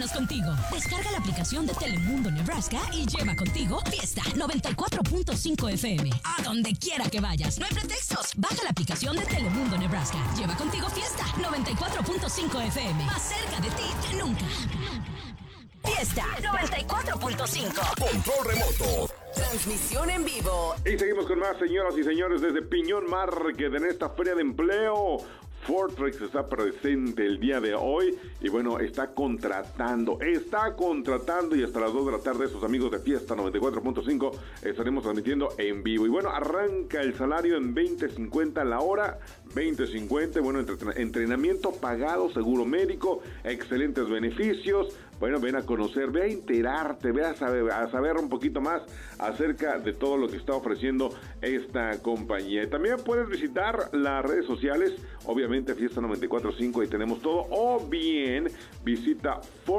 menos contigo. Descarga la aplicación de Telemundo Nebraska y lleva contigo Fiesta 94.5 FM. A donde quiera que vayas, no hay pretextos. Baja la aplicación de Telemundo Nebraska. Lleva contigo Fiesta 94.5 FM. Más cerca de ti que nunca. Fiesta 94.5. Control remoto. Transmisión en vivo. Y seguimos con más, señoras y señores, desde Piñón Market en esta feria de empleo. Fortrex está presente el día de hoy y bueno, está contratando y hasta las 2 de la tarde sus amigos de Fiesta 94.5 estaremos transmitiendo en vivo. Y bueno, arranca el salario en $20.50 la hora, $20.50, bueno, entrenamiento pagado, seguro médico, excelentes beneficios. Bueno, ven a conocer, ve a enterarte, ve a saber un poquito más acerca de todo lo que está ofreciendo esta compañía. También puedes visitar las redes sociales, obviamente Fiesta 94.5, ahí tenemos todo, o bien visita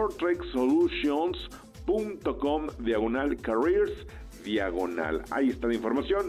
fortrexsolutions.com/careers. Ahí está la información,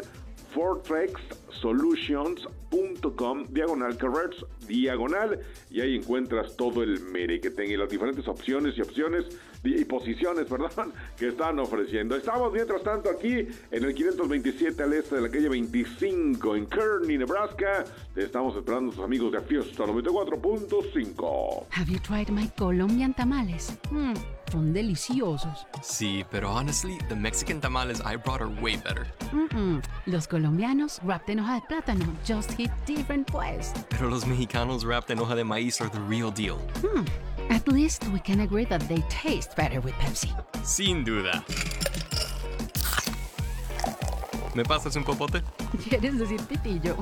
fortrexsolutions.com/careers, y ahí encuentras todo el marketing y las diferentes opciones y posiciones, que están ofreciendo. Estamos mientras tanto aquí en el 527 al este de la calle 25 en Kearney, Nebraska. Te estamos esperando sus amigos de Fiesta 94.5. Have you tried my Colombian tamales? Son deliciosos. Sí, pero honestly, the Mexican tamales I brought are way better. Los colombianos wrapped en hoja de plátano just hit different, pues. Pero los mexicanos wrapped en hoja de maíz are the real deal. At least we can agree that they taste better with Pepsi. Sin duda. ¿Me pasas un popote? ¿Quieres decir pitillo?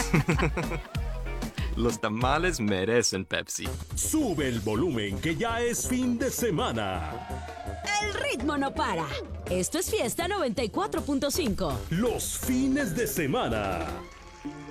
Los tamales merecen Pepsi. Sube el volumen que ya es fin de semana. El ritmo no para. Esto es Fiesta 94.5. Los fines de semana.